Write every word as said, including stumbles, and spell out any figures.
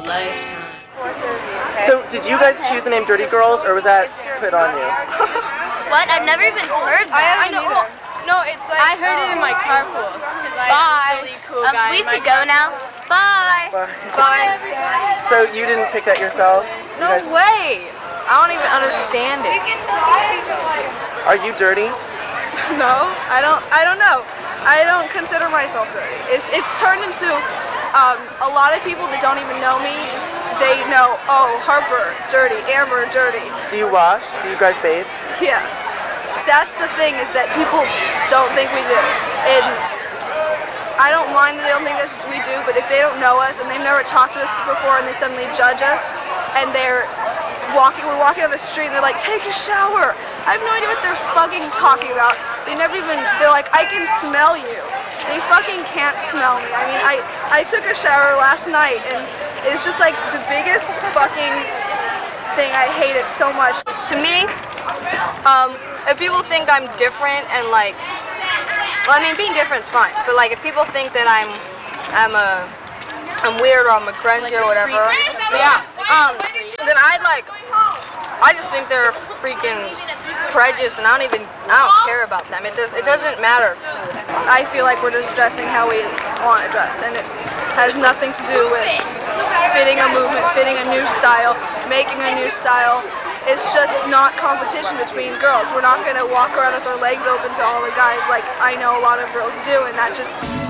lifetime. So, did you guys choose the name Dirty Girls, or was that put on you? What? I've never even heard that. I haven't either. No, it's like I heard it in my carpool. Bye. Really cool Um, guy we in have to my go now. Bye. Bye. Bye. So, you didn't pick that yourself? You No guys- way. I don't even understand it. Are you dirty? No, I don't. I don't know. I don't consider myself dirty. It's it's turned into um, a lot of people that don't even know me. They know, oh, Harper, dirty. Amber, dirty. Do you wash? Do you guys bathe? Yes. That's the thing, is that people don't think we do. And I don't mind that they don't think that we do, but if they don't know us and they've never talked to us before and they suddenly judge us and they're walking, we're walking on the street and they're like, take a shower. I have no idea what they're fucking talking about. They never even, they're like, I can smell you. They fucking can't smell me. I mean, I, I took a shower last night and it's just like the biggest fucking thing. I hate it so much. To me, um, if people think I'm different and like, well, I mean, being different's fine, but like if people think that I'm, I'm a, I'm weird or I'm a grunge or whatever, yeah, um, then I'd like, I just think they're freaking prejudiced, and I don't even, I don't care about them. It does, it doesn't matter. I feel like we're just dressing how we want to dress, and it has nothing to do with fitting a movement, fitting a new style, making a new style. It's just not competition between girls. We're not going to walk around with our legs open to all the guys like I know a lot of girls do, and that just